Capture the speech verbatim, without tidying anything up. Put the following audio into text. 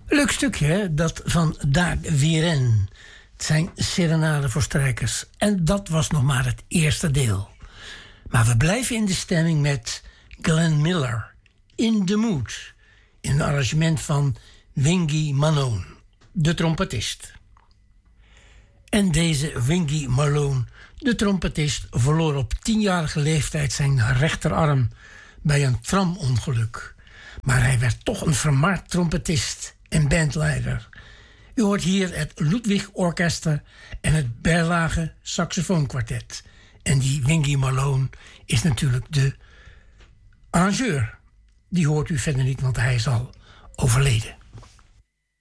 Leuk stukje, hè? Dat van Dag Viren. Het zijn serenade voor strijkers. En dat was nog maar het eerste deel. Maar we blijven in de stemming met Glenn Miller. In the Mood. In een arrangement van Wingy Malone, de trompetist. En deze Wingy Malone, de trompetist, verloor op tienjarige leeftijd zijn rechterarm bij een tramongeluk. Maar hij werd toch een vermaard trompetist en bandleider. U hoort hier het Ludwig Orchester en het Berlage Saxofoonkwartet. En die Wingy Malone is natuurlijk de arrangeur. Die hoort u verder niet, want hij is al overleden.